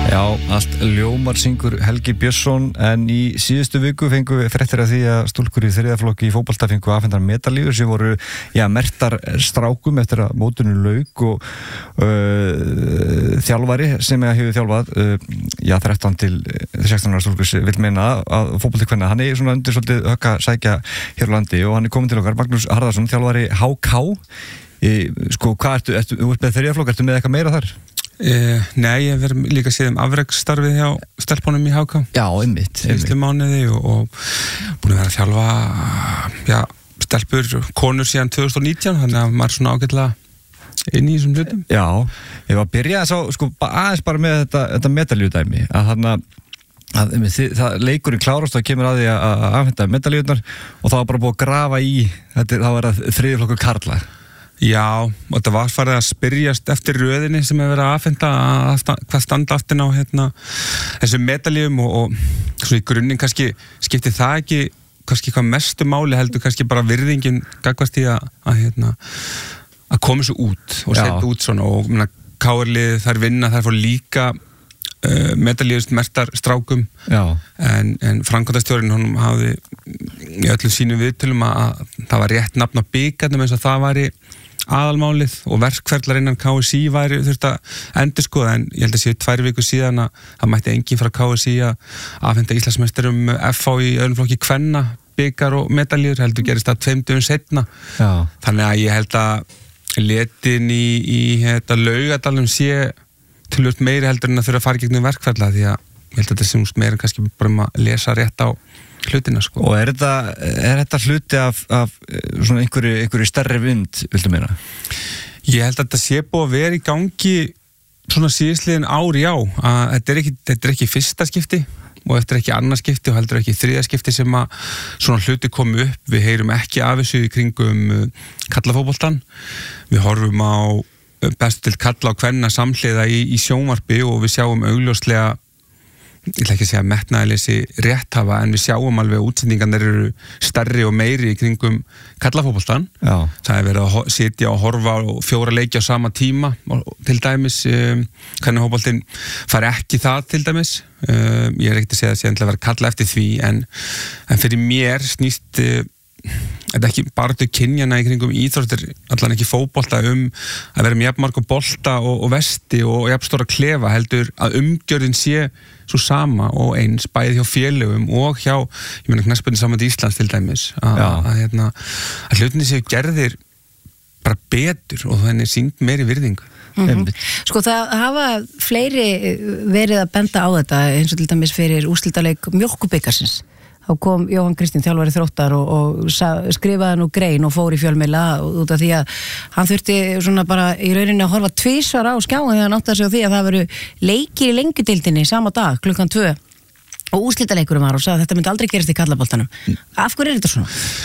Já, allt ljómar syngur Helgi Björnsson en í síðustu viku fengu við fréttir af því að stúlkur í þriðaflokki í fótbolta fengu afhendar medalíur sem voru merktar strákum eftir að mótinu lauk og þjálfari sem hefur þjálfað 13 til 16 ára stúlkur vill meina að fótbolti kvenna, hann svona undir svolítið högg að sækja hér á landi og hann komin til okkar, Magnús Harðarsson, þjálfari HK. Hvað þú ert með þriðaflokk, ertu með eitthvað meira þar? Nei, ég hef verið líka séð afreksstarfið hjá stelpunum í HK. Já, einmitt. Síðustu mánuði og búin að vera að þjálfa stelpur, konur síðan 2019, þannig að maður svona ágætlega inn í þessum hlutum. Já, ég var að byrja aðeins bara með þetta medaljudæmi, að það leikurinn klárast og kemur að því að afhenda medaljurnar og það var bara búið að grafa í, það var að þriðjaflokkur karla. Já, og þetta var farið að spyrjast eftir röðinni sem hefur verið að afhenda hvað standa aftin á þessum medaljum og svo í grunninn kannski skipti það ekki kannski hvað mestu máli heldur kannski bara virðingin gagnvart í að koma svo út og setja út svona og KR-lið þær vinna, þær fór líka medalíust mertar strákum en framkvæmdastjórinn hann hafði í öllum sínum viðtölum að það var rétt nafn á bikarnum eins og það væri aðalmálið og verkferðlar innan KSÍ væri þurft að endurskoða en ég held að séu 2 vikur síðan að það mætti enginn frá KSÍ að afhenda Íslandsmeisturum FH í öðrum flokki kvenna, bikar og medaljur heldur gerist það 2 dögum seinna. Þannig að ég held að letin í Laugardalnum sé tölvöld meiri heldur en að þurfa að fara gegnum verkferðla því að ég held að þetta sé meira kannski bara að lesa rétt á hlutina sko. Og er þetta hluti af svona einhverju stærri vind, viltu meina? Ég held að þetta sé búið að vera í gangi svona síðastliðin ár, já, að þetta er ekki fyrsta skipti og eftir ekki annað skipti og heldur ekki þriðja skipti sem að svona hluti komu upp. Við heyrum ekki af þessu í kringum karlafótboltan. Við horfum á bestu til kalla og kvenna samhliða í sjónvarpi og við sjáum augljóslega, ég ætla ekki að segja metnaðarleysi rétthafa en við sjáum alveg að útsendingarnir eru stærri og meiri í kringum kallafótboltan. Það er verið að sitja og horfa og 4 leiki á sama tíma til dæmis, hvernig fótboltinn fari ekki það til dæmis. Ég er ekkert að segja að það sé endilega að vera kalla eftir því en fyrir mér snýst þetta ekki bara til kynjana í kringum íþróttir, allan ekki fótbolta að vera með jafnmarga bolta og vesti og jafnstóra klefa heldur að umgjörðin sé svo sama og eins bæði hjá félögum og hjá, ég meina knattspyrnu sambandi Íslands til dæmis að hlutinni séu gerðir bara betur og þannig sýnd meiri virðingu. Sko það hafa fleiri verið að benda á þetta eins og til dæmis fyrir úrslitaleik Mjólkubikarsins. Þá kom Jóhann Kristín þjálfari Þróttar og skrifaði nú grein og fór í fjölmiðla út af því að hann þurfti svona bara í rauninni að horfa 2 á skjáin þegar hann áttaði sig á því að það veru leikir í lengjudildinni sama dag klukkan 2 og úrslitaleikurinn var og sagði að þetta myndi aldrei gerast í karlaboltanum. Af hverju þetta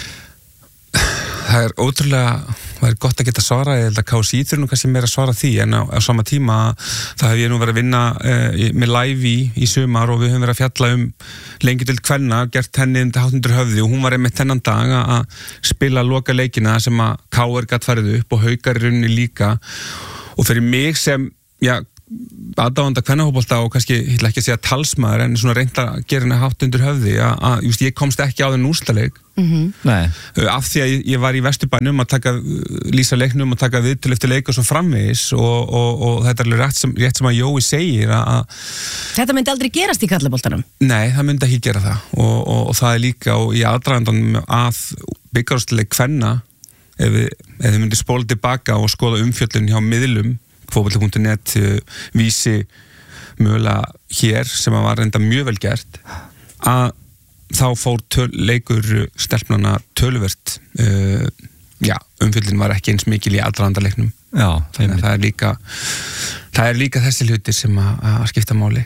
svona? Það er ótrúlega, það er gott að geta svara, ég held að KSÍ þurfi nú kannski meira að svara því en á sama tíma það hef ég nú verið að vinna með live í sumar og við höfum verið að fjalla lengjudeild kvenna, gert henni hátt undir höfði og hún var einmitt þennan dag að spila loka leikina sem að KR gat farið upp og Haukar í rauninni líka og fyrir mig sem, aðdáanda kvennafótbolta og kannski, ég ætla ekki að segja talsmaður en svona reynt að gera henni hátt undir höfði að ég komst ekki á þenn úrslitaleik af því að ég var í Vesturbænum að lýsa leiknum og taka viðtöl eftir leik og svo framvegis og þetta er alveg rétt sem að Jói segir að þetta myndi aldrei gerast í karlaboltanum? Nei, það myndi ekki gera það og það er líka og í aðdragandanum að bikarúrslitaleik kvenna ef þið myndi spóla tilbaka og skoða umfjöllun hjá miðlum fótbolti.net vísi mögulega hér sem að var reynda mjög vel gert að þá fór leikur stelpnana töluvert umfjöllin var ekki eins mikil í aðdragandaleiknum þannig að það er líka þessi hlutir sem að skipta máli.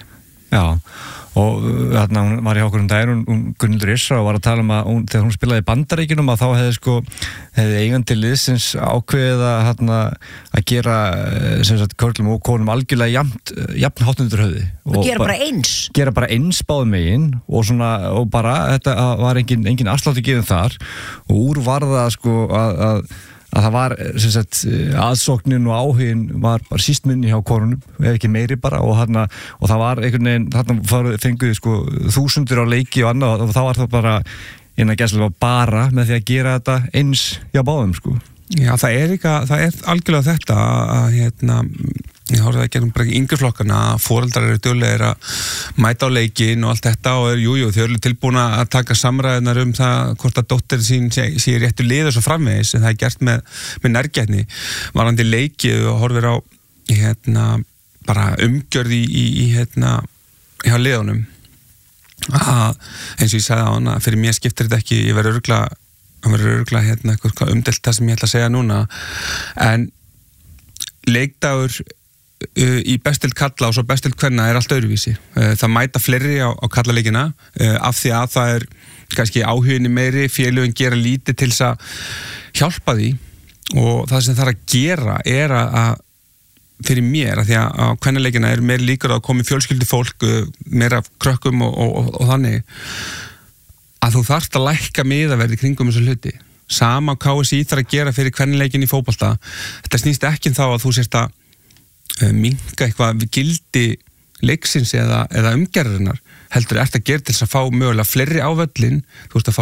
Og þarna hún var í okkur daginn, hún Gunnhildur Yrsa og var að tala að þegar hún spilaði í Bandaríkjunum að þá hefði eigandi liðsins ákveðið að gera sem sagt körlum og konum algjörlega jafn hátt undir höfði. Og gera bara eins? Gera bara eins báðum megin og bara þetta var engin afslátti gefin þar og úr var það að að það var aðsóknin og áhugin var bara síst minni hjá konunum, ef ekki meiri bara og það var einhvern veginn, þarna fenguði sko þúsundir á leiki og annað og það var það bara innan gæslega bara með því að gera þetta eins hjá báðum sko. Já, það er algjörlega þetta að ég horfði að gera bara yngri flokkana að foreldrar eru duglegir að mæta á leikin og allt þetta og þau eru tilbúin að taka samræðunar það hvort að dóttir sín sé réttu lið og svo framvegis en það er gert með nærgætni varandi leiki og horfir á bara umgjörð í hjá liðunum að eins og ég sagði á hana fyrir mér skiptir þetta ekki, ég verður örugglega eitthvað umdelt það sem ég ætla að segja núna en leikdagur í bestild kalla og svo bestild kvenna er allt öðruvísi. Það mæta fleiri á kallaleikina af því að það er kannski áhuginni meiri, félögin gera lítið til þess að hjálpa því og það sem það er að gera er að fyrir mér að því að á kvennaleikina er meir líkur að komi fjölskyldu fólk meira krökkum og þannig að þú þarft að lækka miðaverði kringum þessu hluti. Sama KSÍ þarf að gera fyrir kvennaleikin í fótbolta. Þetta snýst ekki þá að þú sérst að minnka eitthvað við gildi leiksins eða umgerðarinnar heldur ert að gera til þess að fá mögulega fleiri á völlin, þú ert að fá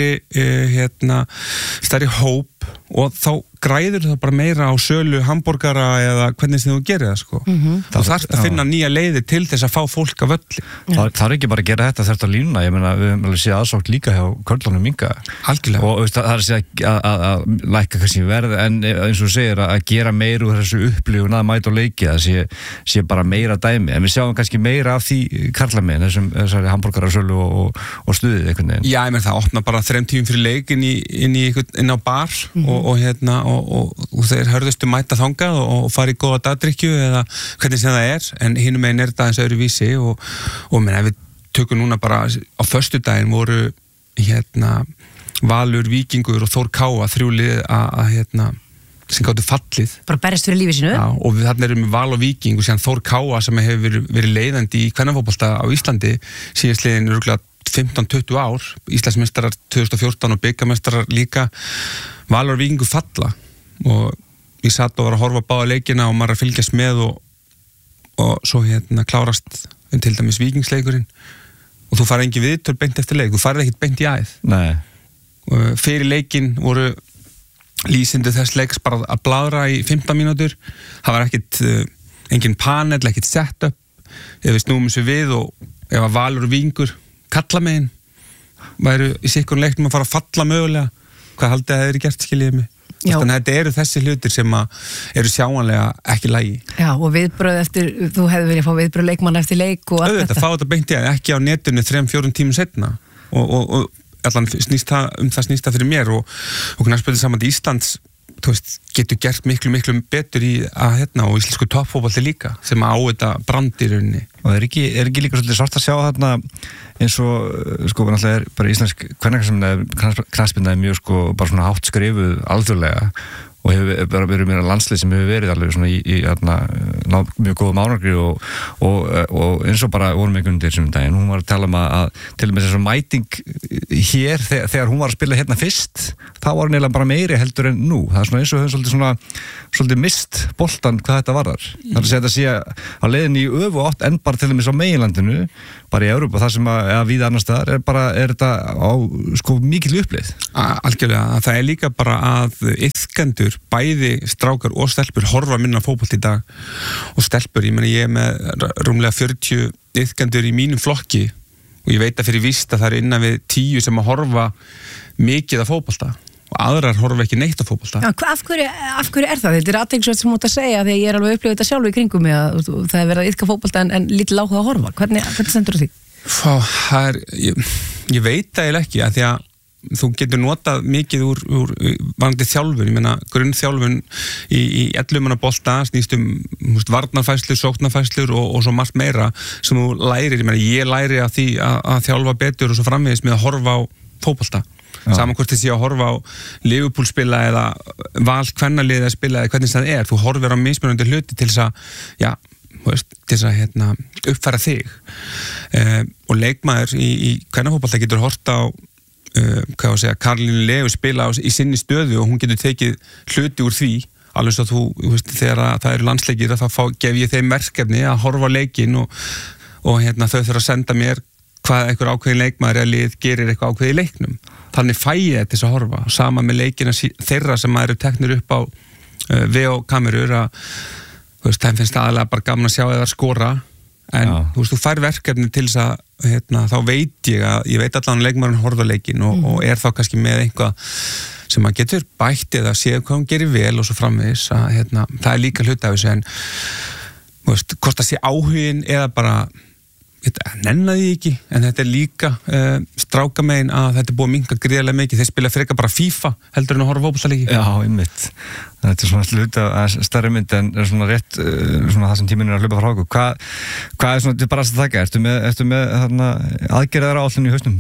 stærri hóp og þá græður það bara meira á sölu hamborgara eða hvernig sem þú gerir það sko. Þú þarft að finna nýja leiðir til þess að fá fólk á völli. Það er ekki bara að gera þetta línuna, ég meina við höfum alveg séð aðsókn líka hjá körlunum minga. Algjörlega. Og það er að segja að lækka kannski verð en eins og þú segir að gera meira úr þessu upplifun að mæta og leiki það sé bara meira dæmi en við sjáum kannski meira af því karlamegin þessari hamborgarasölu og stuðið einhvern veginn. Já, ég meina það opna bara 3 tímum fyrir leik inn á bar og þeir hörðustu mæta þangað og fara í góða dagdrykkju eða hvernig sem það er en hinum meginn er þetta eins öðru vísi og menn við tökum núna bara á föstudaginn voru Valur, Víkingur og Þór Káa 3 lið að sem gáttu fallið. Bara berjast fyrir lífi sínu. Já, og þarna erum við Val og Víking og síðan Þór Káa sem hefur verið leiðandi í kvennafótbolta á Íslandi síðastliðin örugglega 15-20 ár, Íslandsmeistarar 2014 og bikarmeistarar líka. Valur og Víkingur falla og ég satt og var að horfa á báða leikina og maður að fylgjast með og svo klárast til dæmis Víkingsleikurinn og þú farið engin viðtöl beint eftir leik, þú farið ekkert beint í æð. Nei. Og fyrir leikinn voru lýsindi þess leiks bara að bladra í 15 mínútur, það var ekkert engin panel, ekkert setup ef við snúum þessu við og ef að Valur og Víkingur kalla megin væru í sikkur leiknum að fara að falla mögulega, hvað haldið að það eru gert skiljiðið mig. Þannig að þetta eru þessi hlutir sem eru sjáanlega ekki lægi. Já, og viðbröð eftir, þú hefði viljað fá viðbröð leikmann eftir leik og allt þetta. Fá þetta beint í að ekki á netinu 3-4 tímum setna og allan snýst það fyrir mér og knattspyrnu samband Íslands getur gert miklu betur í að og íslensku toppfótbolti líka sem á þetta brand í rauninni. Og er ekki líka svolítið svart að sjá þarna eins og sko náttúrulega er bara íslensk knattspyrna er mjög sko bara svona hátt skrifuð alþjóðlega og hefur bara verið meira landslið sem hefur verið alveg svona í náð mjög góðum árangri og eins og bara vorum einhvern veginn sem daginn, hún var að tala að til og með þess að mæting hér þegar hún var að spila hérna fyrst þá var hún eiginlega bara meiri heldur en nú það er svona eins og höfum svolítið mist boltan hvað þetta varðar það er að segja þetta sé að leiðin í öfu átt en bara til og með svo meginlandinu bara í Evrópu, það sem að víða annars staðar er þetta á sko mikil uppleið. Algjörlega, það er líka bara að iðkendur, bæði strákar og stelpur horfa minna fótbolt í dag og stelpur, ég er með rúmlega 40 iðkendur í mínum flokki og ég veit að fyrir víst að það er innan við 10 sem að horfa mikið af fótbolta og aðrar horfa ekki neitt af fótbolta. Já, af hverju er það? Þetta er athyglisvert sem þú ert að segja þegar ég er alveg upplifið þetta sjálf í kringum mig að það er verið að iðka fótbolta en lítil áhuga að horfa. Hvernig stendur því? Ég veit það eiginlega ekki að því að þú getur notað mikið úr varandi þjálfun, ég meina grunnþjálfun í 11 manna bolta snýst varnarfærslur, sóknarfærslur og svo margt meira sem þú lærir, ég læri að því að þjálfa betur og svo framvegis með að horfa á fótbolta. Saman hvort þess að horfa á Liverpool spila eða Val kvennalið að spila eða hvernig það er, þú horfir á mismunandi hluti til þess að uppfæra þig og leikmaður í kvennafótbolta getur hort á Karolínu Leu spila í sinni stöðu og hún getur tekið hluti úr því, alveg svo þú veist, þegar það eru landsleikir þá gef ég þeim verkefni að horfa leikinn og þau þurfa að senda mér hvað einhver ákveðin leikmaður eða lið gerir eitthvað ákveði í leiknum. Þannig fæ ég þetta þess að horfa. Sama með leikina þeirra sem eru teknir upp á VO-kamerur að þeim finnst aðalega bara gaman að sjá eða skora en þú fær verkefni til þess að þá veit ég veit allan leikmaðurinn horfa leikin og þá kannski með eitthvað sem maður getur bætt eða séð hvað hún gerir vel og svo framvegis að það líka hluti af þessu en hvort það sé áhugin eða bara nennaði ekki, en þetta líka strákamegin að þetta búið að minnka gríðarlega mikið, þeir spila frekar bara FIFA heldur en að horfa fótboltaleiki. Já, einmitt. Þetta svona hluta að stærri mynd en svona rétt svona það sem tíminn að hlaupa frá okkur. Hvað svona, þetta bara að taka? Ertu með þarna aðgerðar áallinu í hausnum?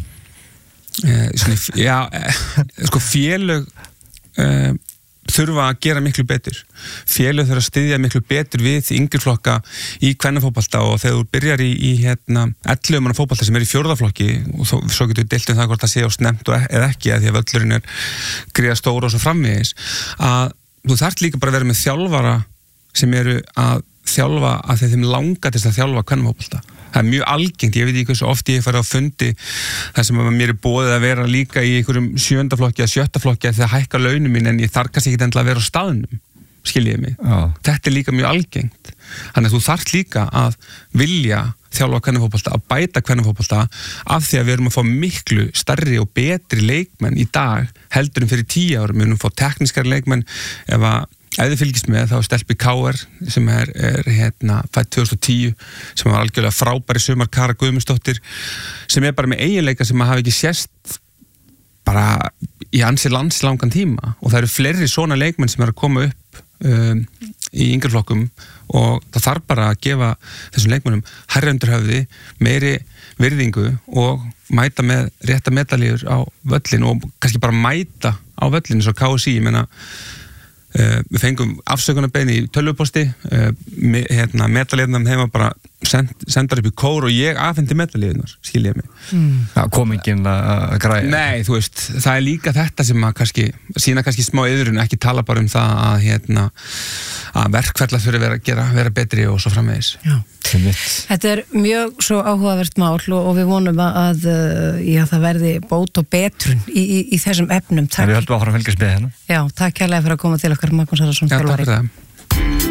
Félög þurfa að gera miklu betur. Félög þurfa að styðja miklu betur við yngriflokka í kvennafótbolta og þegar þú byrjar í 11 manna fótbolta sem í 4. flokki og svo getur við deilt það hvort það sé á snemmt eða ekki að því að völlurinn gríða stóra og svo framvegis að þú þarft líka bara að vera með þjálfara sem eru að þjálfa að þeim langar til að þjálfa kvennafótbolta. Það mjög algengt, ég veit ekki hversu oft ég fara á fundi þar sem mér boðið að vera líka í einhverjum 7. flokki eða 7. flokki þegar hækka launum mín en ég þarf kannski ekki endilega að vera á staðnum, skiljiði mig. Þetta líka mjög algengt. Þannig að þú þarft líka að vilja þjálfa kvennafótbolta, að bæta kvennafótbolta af því að við erum að fá miklu stærri og betri leikmenn í dag heldur en fyrir 10 árum. Við erum að fá teknískari leikmenn ef þið fylgist með þá stelpi K.R. sem er fædd 2010 sem var algjörlega frábæri sumar Kara Guðmundsdóttir sem bara með eiginleika sem hafa ekki sést bara í ansi landslangan tíma og það eru fleiri svona leikmenn sem að koma upp í yngri flokkum og það þarf bara að gefa þessum leikmennum hærra undir höfði, meiri virðingu og mæta með rétta medalíur á völlin og kannski bara mæta á völlin eins og KSÍ, ég meina við fengum afsökunarbeiðni í tölvuposti medalíðunum heima bara sendar upp í kór og ég afhendi medalíðunar, skiljiði mig. Það kom enginn að græja. Nei, þú veist, það er líka þetta sem að sína kannski smá yðrun, ekki tala bara um það að verkferla þurfi að vera betri og svo framvegis. Já. Þetta er mjög svo áhugavert mál og við vonum að það verði bót og betrun í þessum efnum. Við höldum áfram að fylgjast með hérna. Já, takk kærlega fyrir að koma til okkar, Magnús Haraldsson. Já, takk fyrir það.